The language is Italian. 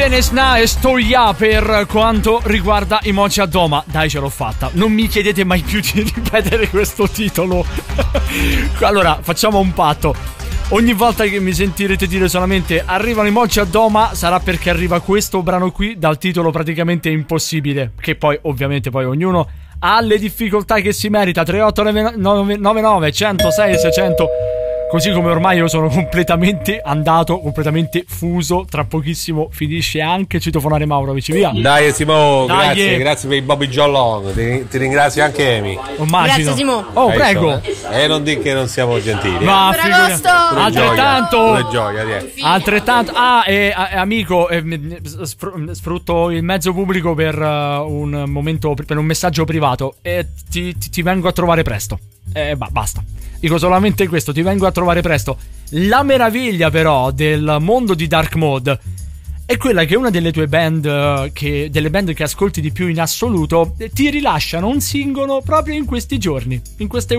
Genesna e Stoia per quanto riguarda i Moci a Doma. Dai, ce l'ho fatta. Non mi chiedete mai più di ripetere questo titolo. Allora, facciamo un patto. Ogni volta che mi sentirete dire solamente arrivano i Moci a Doma, sarà perché arriva questo brano qui dal titolo praticamente impossibile, che poi ovviamente poi ognuno ha le difficoltà che si merita. 3899 106 600. Così come ormai io sono completamente andato, completamente fuso. Tra pochissimo finisce anche Citofonare Maurovic, via. Dai Simo, Dai, grazie per il Bobby Jollong. Ti ringrazio anche Amy. Immagino. Grazie, Simo. Oh, prego. Non di che non siamo gentili. Ma Buon agosto. altrettanto. Pure gioia, Altrettanto. Amico, sfrutto il mezzo pubblico per un momento, per un messaggio privato. Ti vengo a trovare presto. Basta. Dico solamente questo, ti vengo a trovare presto. La meraviglia però del mondo di Dark Mode è quella che una delle tue band, delle band che ascolti di più in assoluto, ti rilasciano un singolo proprio in questi giorni, in queste